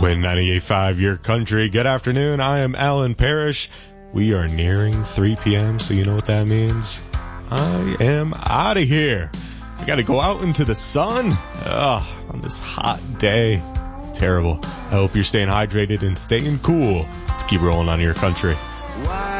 Win 98.5 Your Country. Good afternoon. I am Alan Parrish. We are nearing 3 p.m., so you know what that means. I am out of here. I got to go out into the sun on this hot day. Terrible. I hope you're staying hydrated and staying cool. Let's keep rolling on Your Country. Why